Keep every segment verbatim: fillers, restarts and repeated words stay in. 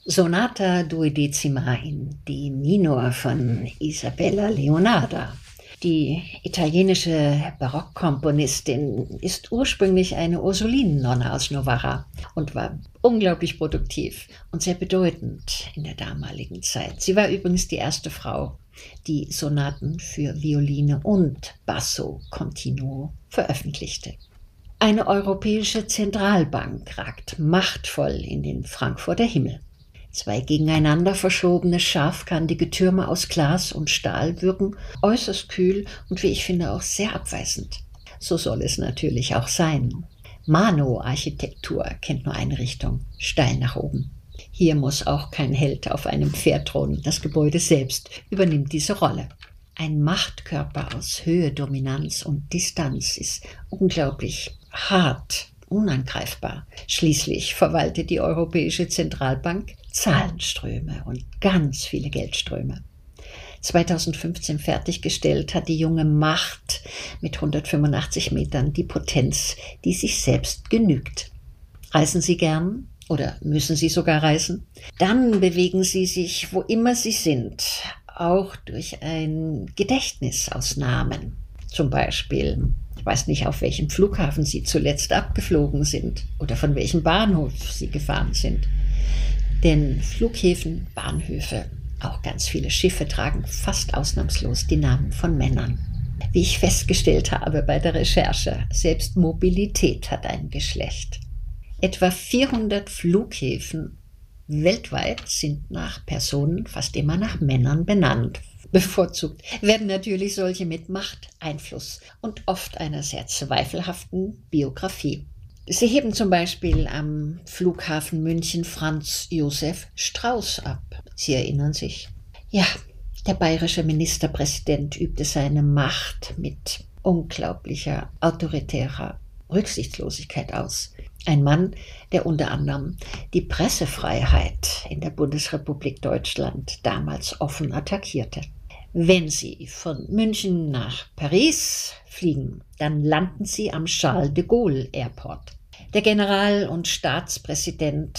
Sonata duodecima in D Minor von Isabella Leonarda. Die italienische Barockkomponistin ist ursprünglich eine Ursulinennonne aus Novara und war unglaublich produktiv und sehr bedeutend in der damaligen Zeit. Sie war übrigens die erste Frau, die Sonaten für Violine und Basso continuo veröffentlichte. Eine europäische Zentralbank ragt machtvoll in den Frankfurter Himmel. Zwei gegeneinander verschobene, scharfkantige Türme aus Glas und Stahl wirken äußerst kühl und, wie ich finde, auch sehr abweisend. So soll es natürlich auch sein. Mano-Architektur kennt nur eine Richtung, steil nach oben. Hier muss auch kein Held auf einem Pferd thronen. Das Gebäude selbst übernimmt diese Rolle. Ein Machtkörper aus Höhe, Dominanz und Distanz ist unglaublich hart, unangreifbar. Schließlich verwaltet die Europäische Zentralbank Zahlenströme und ganz viele Geldströme. zweitausendfünfzehn fertiggestellt hat die junge Macht mit hundertfünfundachtzig Metern die Potenz, die sich selbst genügt. Reisen Sie gern oder müssen Sie sogar reisen? Dann bewegen Sie sich, wo immer Sie sind, auch durch ein Gedächtnis aus Namen. Zum Beispiel, ich weiß nicht, auf welchem Flughafen Sie zuletzt abgeflogen sind oder von welchem Bahnhof Sie gefahren sind. Denn Flughäfen, Bahnhöfe, auch ganz viele Schiffe tragen fast ausnahmslos die Namen von Männern. Wie ich festgestellt habe bei der Recherche, selbst Mobilität hat ein Geschlecht. Etwa vierhundert Flughäfen weltweit sind nach Personen fast immer nach Männern benannt. Bevorzugt werden natürlich solche mit Macht, Einfluss und oft einer sehr zweifelhaften Biografie. Sie heben zum Beispiel am Flughafen München Franz Josef Strauß ab. Sie erinnern sich? Ja, der bayerische Ministerpräsident übte seine Macht mit unglaublicher autoritärer Rücksichtslosigkeit aus. Ein Mann, der unter anderem die Pressefreiheit in der Bundesrepublik Deutschland damals offen attackierte. Wenn Sie von München nach Paris fliegen, dann landen Sie am Charles de Gaulle Airport. Der General und Staatspräsident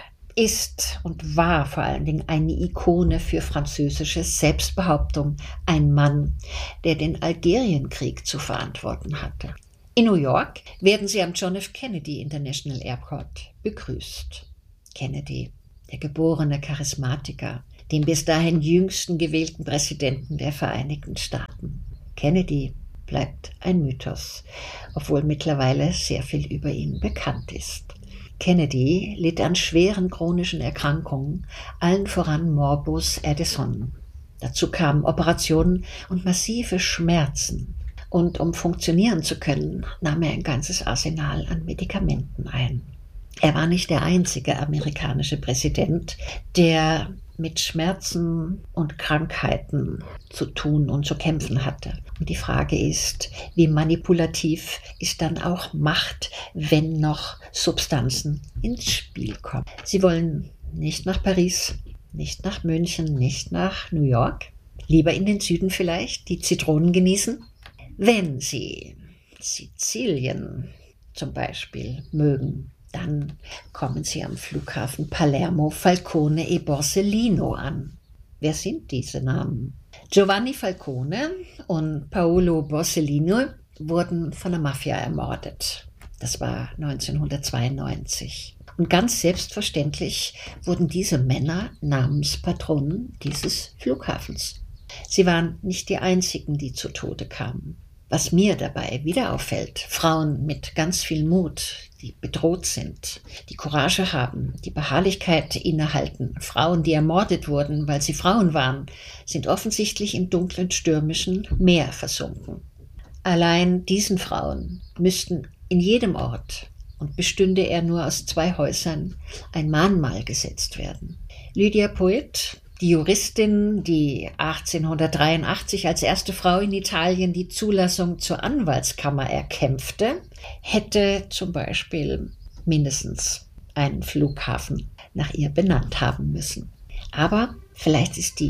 ist und war vor allen Dingen eine Ikone für französische Selbstbehauptung, ein Mann, der den Algerienkrieg zu verantworten hatte. In New York werden Sie am John F. Kennedy International Airport begrüßt. Kennedy, der geborene Charismatiker, dem bis dahin jüngsten gewählten Präsidenten der Vereinigten Staaten. Kennedy bleibt ein Mythos, obwohl mittlerweile sehr viel über ihn bekannt ist. Kennedy litt an schweren chronischen Erkrankungen, allen voran Morbus Addison. Dazu kamen Operationen und massive Schmerzen. Und um funktionieren zu können, nahm er ein ganzes Arsenal an Medikamenten ein. Er war nicht der einzige amerikanische Präsident, der mit Schmerzen und Krankheiten zu tun und zu kämpfen hatte. Und die Frage ist, wie manipulativ ist dann auch Macht, wenn noch Substanzen ins Spiel kommen? Sie wollen nicht nach Paris, nicht nach München, nicht nach New York, lieber in den Süden vielleicht, die Zitronen genießen? Wenn Sie Sizilien zum Beispiel mögen, dann kommen Sie am Flughafen Palermo Falcone e Borsellino an. Wer sind diese Namen? Giovanni Falcone und Paolo Borsellino wurden von der Mafia ermordet. Das war neunzehnhundertzweiundneunzig. Und ganz selbstverständlich wurden diese Männer Namenspatronen dieses Flughafens. Sie waren nicht die einzigen, die zu Tode kamen. Was mir dabei wieder auffällt, Frauen mit ganz viel Mut, die bedroht sind, die Courage haben, die Beharrlichkeit innehalten. Frauen, die ermordet wurden, weil sie Frauen waren, sind offensichtlich im dunklen, stürmischen Meer versunken. Allein diesen Frauen müssten in jedem Ort, und bestünde er nur aus zwei Häusern, ein Mahnmal gesetzt werden. Lydia Poet, die Juristin, die achtzehnhundertdreiundachtzig als erste Frau in Italien die Zulassung zur Anwaltskammer erkämpfte, hätte zum Beispiel mindestens einen Flughafen nach ihr benannt haben müssen. Aber vielleicht ist die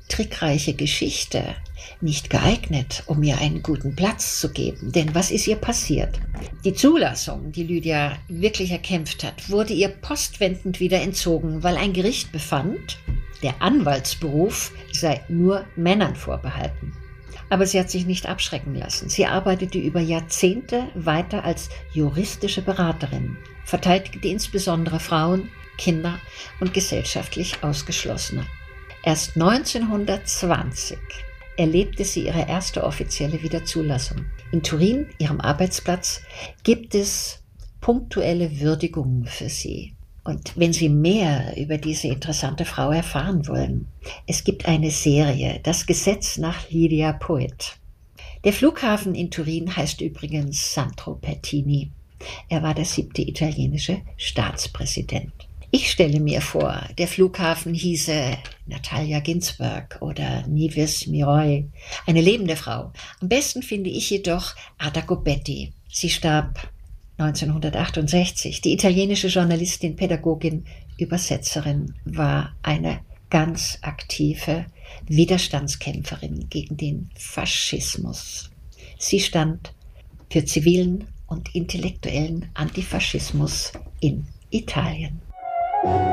trickreiche Geschichte nicht geeignet, um ihr einen guten Platz zu geben. Denn was ist ihr passiert? Die Zulassung, die Lydia wirklich erkämpft hat, wurde ihr postwendend wieder entzogen, weil ein Gericht befand, der Anwaltsberuf sei nur Männern vorbehalten. Aber sie hat sich nicht abschrecken lassen. Sie arbeitete über Jahrzehnte weiter als juristische Beraterin, verteidigte insbesondere Frauen, Kinder und gesellschaftlich Ausgeschlossene. Erst neunzehnhundertzwanzig erlebte sie ihre erste offizielle Wiederzulassung. In Turin, ihrem Arbeitsplatz, gibt es punktuelle Würdigungen für sie. Und wenn Sie mehr über diese interessante Frau erfahren wollen, es gibt eine Serie, Das Gesetz nach Lydia Poet. Der Flughafen in Turin heißt übrigens Sandro Pertini. Er war der siebte italienische Staatspräsident. Ich stelle mir vor, der Flughafen hieße Natalia Ginzburg oder Nives Miroy, eine lebende Frau. Am besten finde ich jedoch Ada Gobetti. Sie starb neunzehnhundertachtundsechzig. Die italienische Journalistin, Pädagogin, Übersetzerin war eine ganz aktive Widerstandskämpferin gegen den Faschismus. Sie stand für zivilen und intellektuellen Antifaschismus in Italien.